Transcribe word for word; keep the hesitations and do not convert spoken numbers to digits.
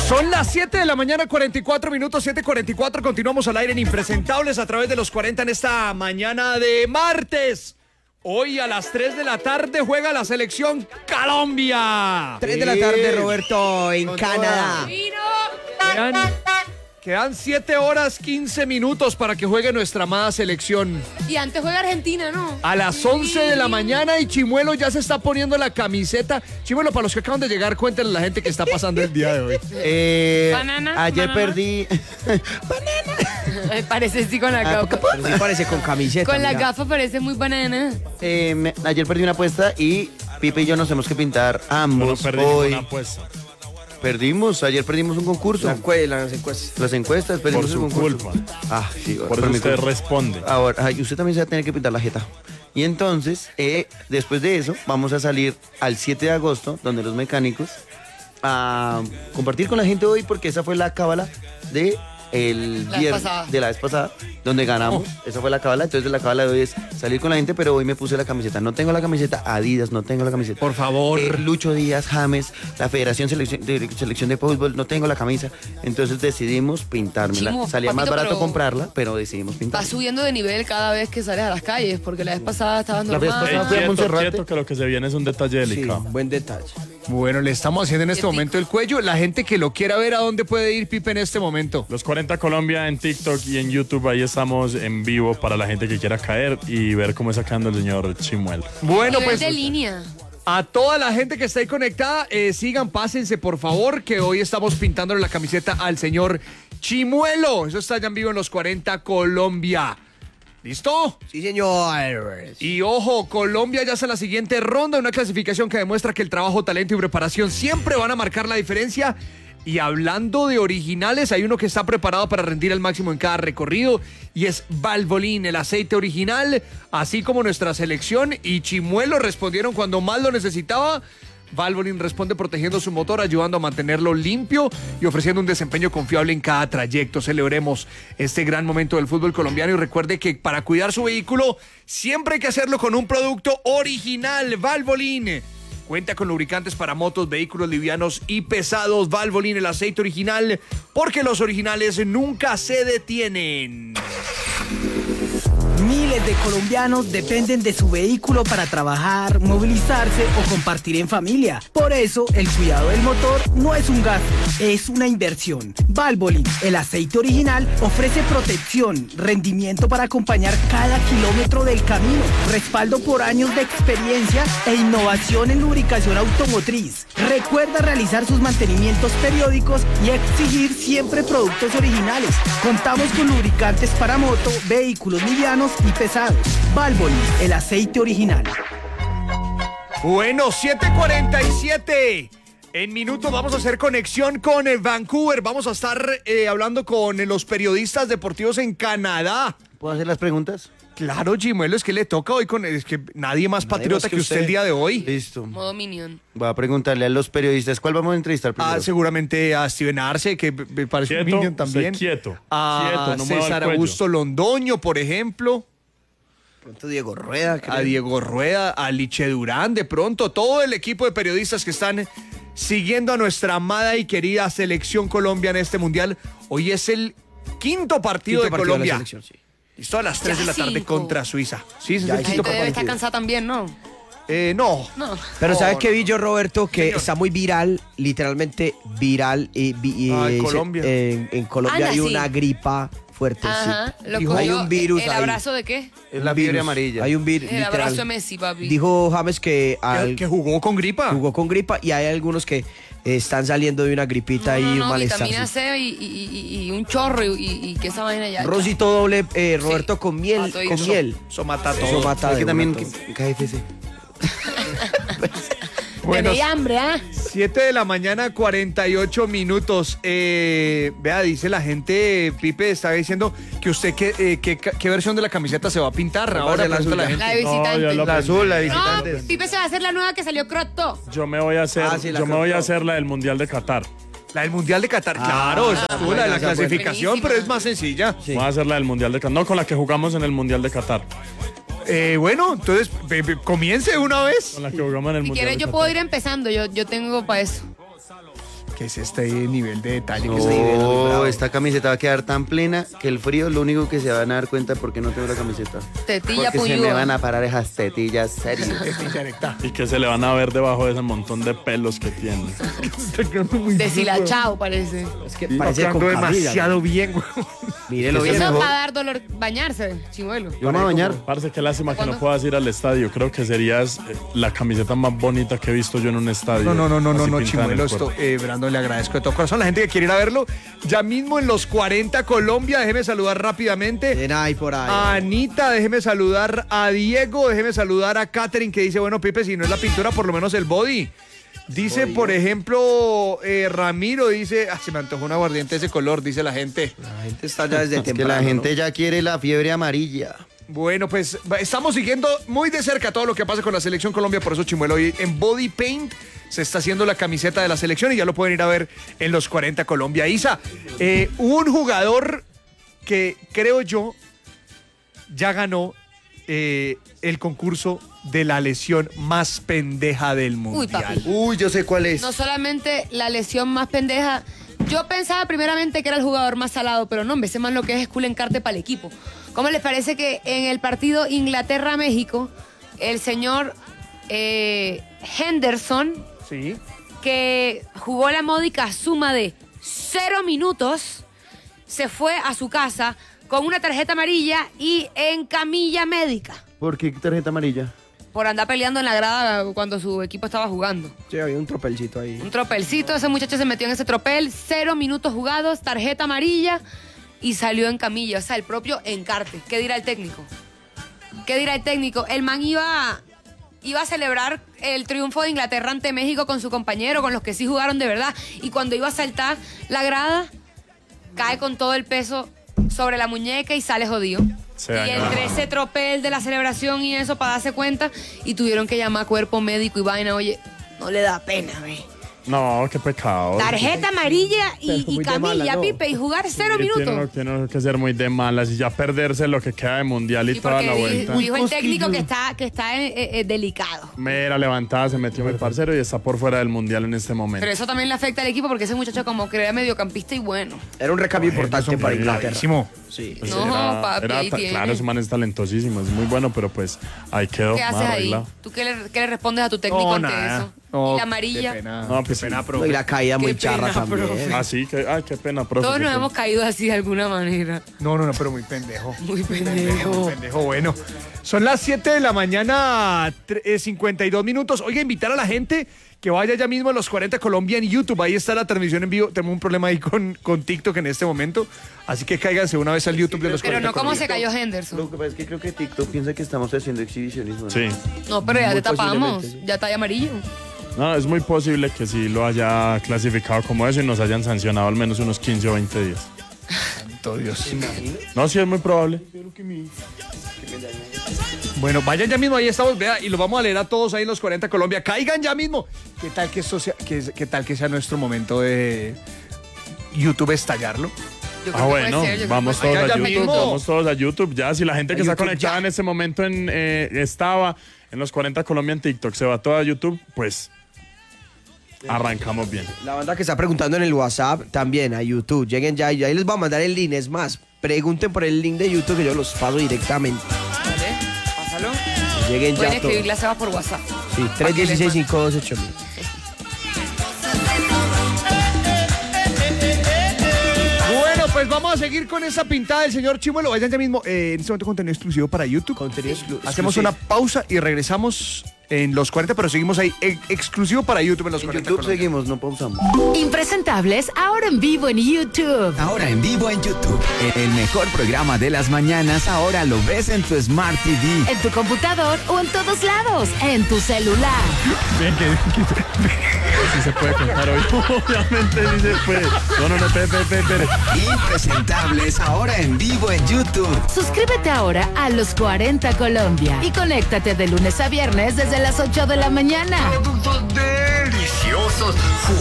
Son las siete de la mañana, cuarenta y cuatro minutos, siete cuarenta y cuatro. Continuamos al aire en Impresentables a través de los cuarenta en esta mañana de martes. Hoy a las tres de la tarde juega la selección Colombia. tres de la tarde, Roberto, en Con Canadá. Quedan, quedan siete horas, quince minutos para que juegue nuestra amada selección. Y antes juega Argentina, ¿no? A las once de la mañana y Chimuelo ya se está poniendo la camiseta. Chimuelo, para los que acaban de llegar, cuéntenle a la gente que está pasando el día de hoy. Eh, Banana, ayer banana. perdí. Ay, parece sí con la Ah, gafa. pero sí parece con camiseta. Con la mira. gafa parece muy banana. Eh, me- ayer perdí una apuesta y Pipe y yo nos tenemos que pintar No ambos perdimos hoy. una apuesta. Perdimos, ayer perdimos un concurso. Las encuestas. Las encuestas, perdimos Por el su concurso. culpa. Ah, sí, Por por eso mi usted culpa. responde. Ahora, ay, usted también se va a tener que pintar la jeta. Y entonces, eh, después de eso, vamos a salir al siete de agosto, donde los mecánicos, a compartir con la gente hoy, porque esa fue la cábala de el La vez viernes, pasada. de la vez pasada, donde ganamos. Esa fue la cábala. Entonces, la cábala de hoy es salir con la gente, pero hoy me puse la camiseta. No tengo la camiseta Adidas, no tengo la camiseta. Por favor. Eh, Lucho Díaz, James, la Federación Selección de, Selección de Fútbol, no tengo la camisa. Entonces decidimos pintármela. Chimo, Salía más papito, barato pero- comprarla, pero decidimos Va pintarla. subiendo de nivel cada vez que sales a las calles, porque la vez pasada estabas La vez normal. pasada Ey, fui a quieto, Monserrate. quieto, que lo que se viene es un detalle Sí, delicado. buen detalle. Bueno, le estamos haciendo en este Qué momento el cuello. La gente que lo quiera ver, ¿a dónde puede ir, Pipe, en este momento? Los cuarenta Colombia en TikTok y en YouTube, ahí estamos en vivo para la gente que quiera caer y ver cómo es sacando el señor Chimuelo. Bueno, Nivel pues de línea. a toda la gente que está ahí conectada, eh, sigan, pásense, por favor, que hoy estamos pintándole la camiseta al señor Chimuelo. Eso está ya en vivo en los cuarenta Colombia. ¿Listo? Sí, señor. Y ojo, Colombia ya está en la siguiente ronda, una clasificación que demuestra que el trabajo, talento y preparación siempre van a marcar la diferencia. Y hablando de originales, hay uno que está preparado para rendir al máximo en cada recorrido y es Valvoline, el aceite original, así como nuestra selección y Chimuelo respondieron cuando más lo necesitaba. Valvoline responde protegiendo su motor, ayudando a mantenerlo limpio y ofreciendo un desempeño confiable en cada trayecto. Celebremos este gran momento del fútbol colombiano y recuerde que para cuidar su vehículo siempre hay que hacerlo con un producto original. Valvoline cuenta con lubricantes para motos, vehículos livianos y pesados. Valvoline, el aceite original, porque los originales nunca se detienen. Miles de colombianos dependen de su vehículo para trabajar, movilizarse o compartir en familia. Por eso, el cuidado del motor no es un gasto, es una inversión. Valvoline, el aceite original, ofrece protección, rendimiento para acompañar cada kilómetro del camino, respaldo por años de experiencia e innovación en lubricación automotriz. Recuerda realizar sus mantenimientos periódicos y exigir siempre productos originales. Contamos con lubricantes para moto, vehículos livianos y pesados. Valvoline, el aceite original. Bueno, siete cuarenta y siete. En minutos vamos a hacer conexión con eh, Vancouver. Vamos a estar eh, hablando con eh, los periodistas deportivos en Canadá. ¿Puedo hacer las preguntas? Claro, Chimuelo, es que le toca hoy con... Es que nadie más patriota más que que usted usted. el día de hoy. Listo. Modo Minion. Voy a preguntarle a los periodistas, ¿cuál vamos a entrevistar primero? Ah, seguramente a Steven Arce, que me parece un Quieto, minion también. usted quieto, A quieto, no mueva el César cuello. Augusto Londoño, por ejemplo. Pronto Diego Rueda. creo. A Diego Rueda, a Liche Durán, de pronto. Todo el equipo de periodistas que están siguiendo a nuestra amada y querida selección Colombia en este mundial. Hoy es el quinto partido Quinto de partido de la Colombia. selección, sí. Listo, a las tres Ya de la tarde cinco. contra Suiza. Sí, ese es Ya el La quinto gente debe estar partido. cansada también, ¿no? Eh, no. No. Pero No, ¿sabes qué no. vi yo, Roberto? Que Señor. está muy viral, literalmente viral. Y, vi- y- Ah, en se- Colombia. En, en Colombia Anda, hay sí. una gripa fuerte. Ajá. sí. Lo Dijo, hay cogió, un virus ¿El ahí. abrazo de qué? Es la Un fiebre virus. amarilla. Hay un virus. El abrazo de Messi, papi. Dijo James que, Que, al- que jugó con gripa. jugó con gripa y hay algunos que eh, están saliendo de una gripita No, no, y un no, malestar. vitamina sí. C y, y- y- y un chorro y, y- y que esa vaina ya. Rosito doble, eh, Roberto, Sí. con miel. Ah, todo con eso. miel. Eso mata todo. Eso mata Es de que una también todo. que- K F C. Bueno, Tenéis hambre, ¿ah? siete de la mañana, cuarenta y ocho minutos. Eh, vea, dice la gente, Pipe estaba diciendo que usted qué, eh, qué, qué versión de la camiseta se va a pintar. Va a Ahora ser la pregunta la azul. gente. La de visitante. yo lo La azul, la de No, visitantes. Pipe se va a hacer la nueva que salió Crotto. Yo me voy a hacer, Ah, sí, la yo me voy a creo. hacer la del Mundial de Qatar. La del Mundial de Qatar, Ah, claro, esa estuvo la de la buena, esa buena. clasificación, Buenísima. pero es más sencilla. Sí. Voy a hacer la del Mundial de Qatar. No, con la que jugamos en el Mundial de Qatar. Eh, bueno, entonces be- be- comience una vez. Con la que jugamos en el Si Mundial quieres, de yo Qatar. puedo ir empezando. Yo, yo tengo para eso. ¿Qué es este nivel de detalle que se No, esta camiseta va a quedar tan plena que el frío lo único que se van a dar cuenta es porque no tengo la camiseta. Tetilla Porque se me puñuda. van a parar esas tetillas, serio. Y que se le van a ver debajo de ese montón de pelos que tiene. Deshilachado parece. Es que Parece parece con demasiado bien, güey. Mírelo bien. Eso mejor. va a dar dolor bañarse, chimuelo. Yo me voy a bañar. Parce, qué lástima que ¿Cuándo? no puedas ir al estadio. Creo que serías eh, la camiseta más bonita que he visto yo en un estadio. No, no, no, no, no, Así no, pintada en el Chimuelo, cuerpo. esto, eh, Brandon, le agradezco de todo corazón a la gente que quiere ir a verlo. Ya mismo en los cuarenta Colombia, déjeme saludar rápidamente. Ven ahí por ahí. A Anita, déjeme saludar a Diego, déjeme saludar a Katherine que dice, bueno, Pipe, si no es la pintura, por lo menos el body. Dice, por ejemplo, eh, Ramiro dice, ah, se me antojó un aguardiente de ese color, dice la gente. La gente está ya desde Es que temprano. la gente ¿no? ya quiere la fiebre amarilla. Bueno, pues va- estamos siguiendo muy de cerca todo lo que pasa con la Selección Colombia, por eso Chimuelo hoy en Body Paint se está haciendo la camiseta de la selección y ya lo pueden ir a ver en los cuarenta Colombia. Isa, eh, un jugador que creo yo ya ganó eh, el concurso de la lesión más pendeja del mundial. papi. Uy, yo sé cuál es. No solamente la lesión más pendeja. Yo pensaba primeramente que era el jugador más salado, pero no, me sé más lo que es cool encarte para el equipo. ¿Cómo les parece que en el partido Inglaterra-México, el señor eh, Henderson, Sí. que jugó la módica suma de cero minutos, se fue a su casa con una tarjeta amarilla y en camilla médica ¿Por qué tarjeta amarilla? por andar peleando en la grada cuando su equipo estaba jugando? Sí, había un tropelcito ahí. Un tropelcito, ese muchacho se metió en ese tropel, cero minutos jugados, tarjeta amarilla y salió en camilla. O sea, el propio encarte. ¿Qué dirá el técnico? ¿Qué dirá el técnico? El man iba, iba a celebrar el triunfo de Inglaterra ante México con su compañero, con los que sí jugaron de verdad. Y cuando iba a saltar la grada, cae con todo el peso sobre la muñeca y sale jodido. Se y dañó. entre ese tropel de la celebración y eso para darse cuenta, y tuvieron que llamar a cuerpo médico y vaina. Oye, no le da pena, ve. No, qué pecado. Tarjeta amarilla y, Pero y muy de camilla, mala, ¿no? Pipe, y jugar cero Sí, minutos. Tiene, tiene que ser muy de malas y ya perderse lo que queda de mundial y Sí, toda porque la di- vuelta. dijo el técnico que está, que está eh, eh, delicado. Mera levantada, se metió mi parcero y está por fuera del mundial en este momento. Pero eso también le afecta al equipo porque ese muchacho como que era mediocampista y bueno. Era un recambio importante para Inglaterra. Clarísimo. Sí. Pues No, era- papi, era ahí ta- tiene. claro, ese man es talentosísimo, es muy bueno, pero pues ahí quedó. ¿Qué haces mal ahí? arreglado. ¿Tú qué le, qué le respondes a tu técnico No, ante nada. eso? No, y la amarilla. Qué pena, No, qué pues pena, sí. profe. Y la caída muy Qué charra pena, también. profe. Ah, sí, que, ay, qué pena, profe. Todos qué nos pena. hemos caído así de alguna manera. No, no, no, pero muy pendejo. Muy Muy pendejo. pendejo, bueno. Son las siete de la mañana, tre- eh, cincuenta y dos minutos. Oiga, invitar a la gente que vaya ya mismo a los cuarenta Colombia en YouTube. Ahí está la transmisión en vivo. Tenemos un problema ahí con, con TikTok en este momento. Así que cáiganse una vez al YouTube de los Pero cuarenta no como Colombia. se cayó Lo Henderson. que pasa es que creo que TikTok piensa que estamos haciendo exhibicionismo, ¿no? Sí. No, pero ya Muy te tapamos. posiblemente, sí. Ya está ahí amarillo. No, es muy posible que sí lo haya clasificado como eso y nos hayan sancionado al menos unos quince o veinte días. Santo Dios. No, sí, es muy probable. Bueno, vayan ya mismo, ahí estamos, vea, y los vamos a leer a todos ahí en los cuarenta Colombia. Caigan ya mismo. ¿Qué tal que esto sea, que, qué tal que sea nuestro momento de YouTube estallarlo? Yo creo Ah, que puede bueno, ser, yo creo que vamos puede todos ser. a Ya, ya YouTube, mismo. vamos todos a YouTube. Ya, si la gente que A está YouTube, conectada ya. en este momento en, eh, estaba en los cuarenta Colombia en TikTok, se va toda a YouTube, pues arrancamos bien. La banda que está preguntando en el WhatsApp también a YouTube. Lleguen ya y ahí les voy a mandar el link. Es más, pregunten por el link de YouTube que yo los paso directamente. Vale, pásalo. Lleguen Pueden ya todos. escribirle a Sebas por WhatsApp. Sí, tres uno seis, cinco dos ocho mil. Bueno, pues vamos a seguir con esa pintada del señor Chimuelo. Vayan ya mismo, eh, en este momento contenido exclusivo para YouTube. Contenido exclu- Hacemos exclusivo. una pausa y regresamos en los cuarenta, pero seguimos ahí, eh, exclusivo para YouTube en los En cuarenta YouTube Colombia. seguimos, no pausamos. Impresentables, ahora en vivo en YouTube. Ahora en vivo en YouTube. El mejor programa de las mañanas ahora lo ves en tu Smart T V. En tu computador o en todos lados. En tu celular. Sí se puede contar hoy. Obviamente sí se puede. No, no, no, espere, espere, espere. Impresentables ahora en vivo en YouTube. Suscríbete ahora a Los cuarenta Colombia y conéctate de lunes a viernes desde las ocho de la mañana. Productos deliciosos,